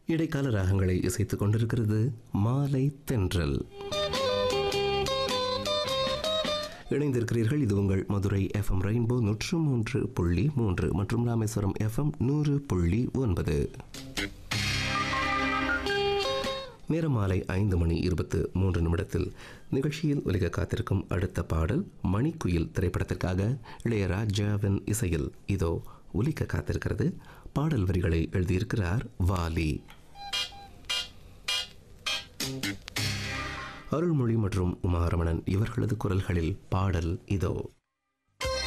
இடைக்கால ராகங்களை இசைத்துக் கொண்டிருக்கிறது மாலை தென்றல். இணைந்திருக்கிறீர்கள். இது உங்கள் மதுரை FM ரெயின்போ 103.3 மற்றும் ராமேஸ்வரம் FM 100.9. நேரம் மாலை 5:23 நிகழ்ச்சியில் ஒலிக்க காத்திருக்கும் அடுத்த பாடல் மணிக்குயில் திரைப்படத்திற்காக இளையராஜாவின் இசையில் இதோ ஒலிக்க காத்திருக்கிறது. பாடல் வரிகளை எழுதியிருக்கிறார் வாலி. அருள்மொழி மற்றும் உமாரமணன் இவர்களது குரல்களில் பாடல் இதோ.